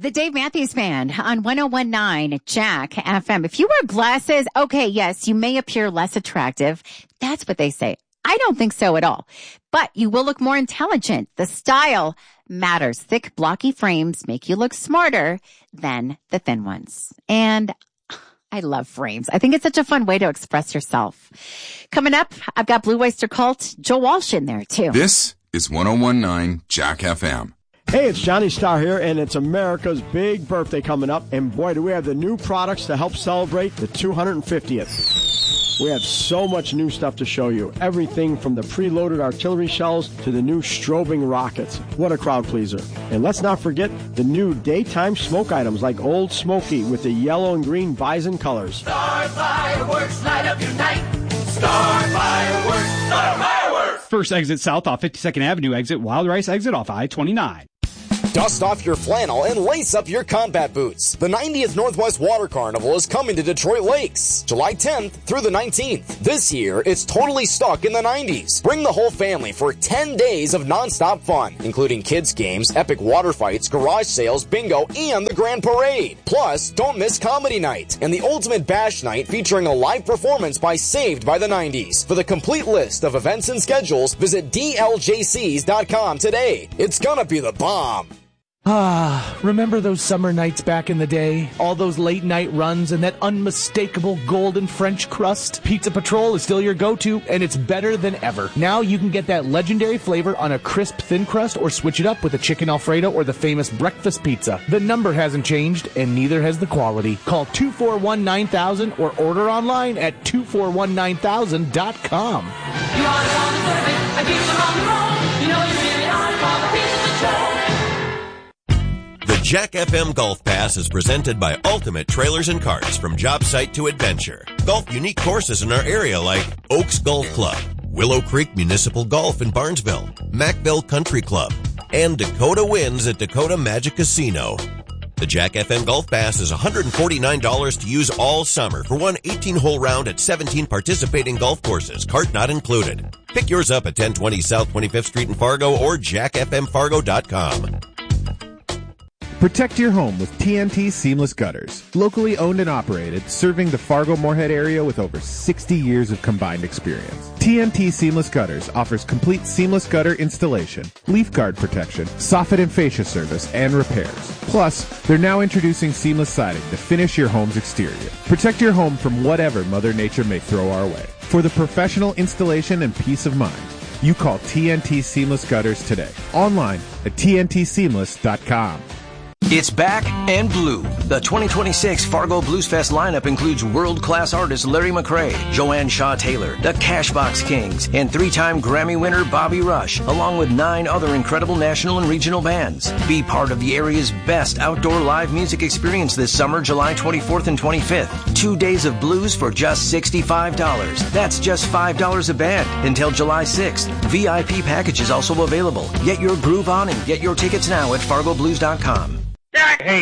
The Dave Matthews Band on 101.9 Jack FM. If you wear glasses, okay, yes, you may appear less attractive. That's what they say. I don't think so at all. But you will look more intelligent. The style matters. Thick, blocky frames make you look smarter than the thin ones. And I love frames. I think it's such a fun way to express yourself. Coming up, I've got Blue Oyster Cult, Joe Walsh in there too. This is 101.9 Jack FM. Hey, it's Johnny Starr here, and it's America's big birthday coming up. And boy, do we have the new products to help celebrate the 250th. We have so much new stuff to show you. Everything from the preloaded artillery shells to the new strobing rockets. What a crowd pleaser. And let's not forget the new daytime smoke items like Old Smoky with the yellow and green bison colors. Star fireworks, light up your night. Star fireworks, star fireworks. First exit south off 52nd Avenue exit, Wild Rice exit off I-29. Dust off your flannel and lace up your combat boots. The 90th Northwest Water Carnival is coming to Detroit Lakes, July 10th through the 19th. This year, it's totally stuck in the 90s. Bring the whole family for 10 days of nonstop fun, including kids' games, epic water fights, garage sales, bingo, and the grand parade. Plus, don't miss comedy night and the ultimate bash night featuring a live performance by Saved by the 90s. For the complete list of events and schedules, visit dljcs.com today. It's gonna be the bomb. Remember those summer nights back in the day? All those late night runs and that unmistakable golden French crust? Pizza Patrol is still your go-to, and it's better than ever. Now you can get that legendary flavor on a crisp thin crust or switch it up with a chicken Alfredo or the famous breakfast pizza. The number hasn't changed, and neither has the quality. Call 241-9000 or order online at 2419000.com. You want it on the surface, and pizza on the roll. You know you really are for the Pizza Patrol. The Jack FM Golf Pass is presented by Ultimate Trailers and Carts. From job site to adventure. Golf unique courses in our area like Oaks Golf Club, Willow Creek Municipal Golf in Barnesville, Mackville Country Club, and Dakota Winds at Dakota Magic Casino. The Jack FM Golf Pass is $149 to use all summer for one 18-hole round at 17 participating golf courses, cart not included. Pick yours up at 1020 South 25th Street in Fargo or jackfmfargo.com. Protect your home with TNT Seamless Gutters. Locally owned and operated, serving the Fargo-Moorhead area with over 60 years of combined experience. TNT Seamless Gutters offers complete seamless gutter installation, leaf guard protection, soffit and fascia service, and repairs. Plus, they're now introducing seamless siding to finish your home's exterior. Protect your home from whatever Mother Nature may throw our way. For the professional installation and peace of mind, you call TNT Seamless Gutters today. Online at tntseamless.com. It's back and blue. The 2026 Fargo Blues Fest lineup includes world-class artists Larry McCray, Joanne Shaw Taylor, the Cashbox Kings, and three-time Grammy winner Bobby Rush, along with 9 other incredible national and regional bands. Be part of the area's best outdoor live music experience this summer, July 24th and 25th. 2 days of blues for just $65. That's just $5 a band until July 6th. VIP package is also available. Get your groove on and get your tickets now at fargoblues.com. Hey,